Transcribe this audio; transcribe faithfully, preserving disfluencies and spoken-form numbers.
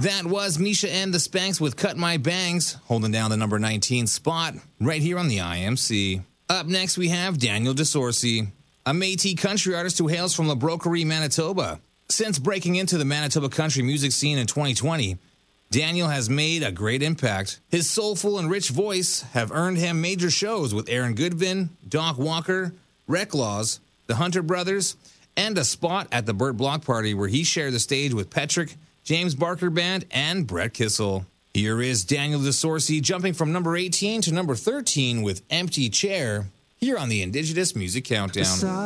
That was Misha and the Spanks with Cut My Bangs, holding down the number nineteen spot right here on the I M C. Up next, we have Daniel DeSorcy, a Métis country artist who hails from La Broquerie, Manitoba. Since breaking into the Manitoba country music scene in twenty twenty, Daniel has made a great impact. His soulful and rich voice have earned him major shows with Aaron Goodvin, Doc Walker, Reclaws, the Hunter Brothers, and a spot at the Burt Block Party where he shared the stage with Petrick, James Barker Band, and Brett Kissel. Here is Daniel DeSorcy jumping from number eighteen to number thirteen with Empty Chair here on the Indigenous Music Countdown.